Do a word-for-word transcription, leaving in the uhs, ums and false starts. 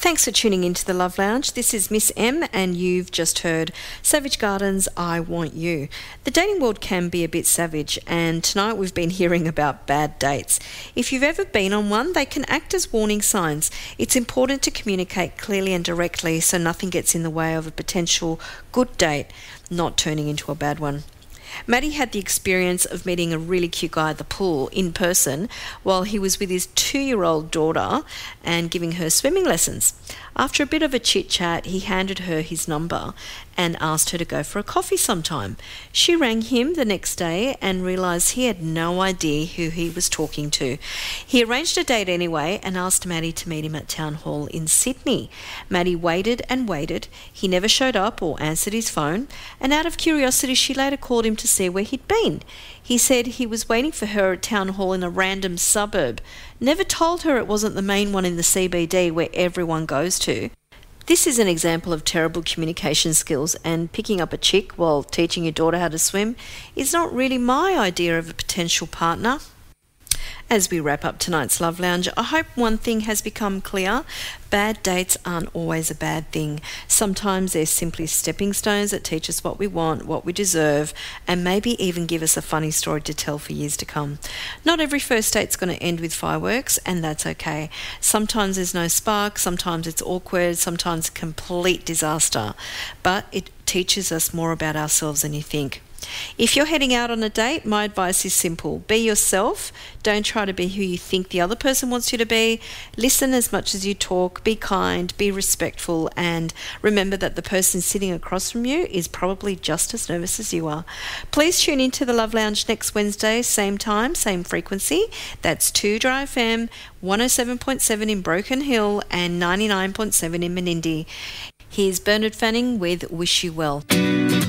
Thanks for tuning into the Love Lounge. This is Miss M and you've just heard Savage Gardens' I Want You. The dating world can be a bit savage, and tonight we've been hearing about bad dates. If you've ever been on one, they can act as warning signs. It's important to communicate clearly and directly so nothing gets in the way of a potential good date not turning into a bad one. Maddie had the experience of meeting a really cute guy at the pool in person while he was with his two-year-old daughter and giving her swimming lessons. After a bit of a chit-chat, he handed her his number and asked her to go for a coffee sometime. She rang him the next day and realised he had no idea who he was talking to. He arranged a date anyway and asked Maddie to meet him at Town Hall in Sydney. Maddie waited and waited. He never showed up or answered his phone, and out of curiosity she later called him to see where he'd been. He said he was waiting for her at Town Hall in a random suburb. Never told her it wasn't the main one in the C B D where everyone goes to. This is an example of terrible communication skills, and picking up a chick while teaching your daughter how to swim is not really my idea of a potential partner. As we wrap up tonight's Love Lounge, I hope one thing has become clear. Bad dates aren't always a bad thing. Sometimes they're simply stepping stones that teach us what we want, what we deserve, and maybe even give us a funny story to tell for years to come. Not every first date's going to end with fireworks, and that's okay. Sometimes there's no spark, sometimes it's awkward, sometimes complete disaster. But it teaches us more about ourselves than you think. If you're heading out on a date, my advice is simple. Be yourself. Don't try to be who you think the other person wants you to be. Listen as much as you talk. Be kind, be respectful, and remember that the person sitting across from you is probably just as nervous as you are. Please tune into the Love Lounge next Wednesday, same time, same frequency. That's two Dry F M, one oh seven point seven in Broken Hill and ninety-nine point seven in Menindee. Here's Bernard Fanning with Wish You Well.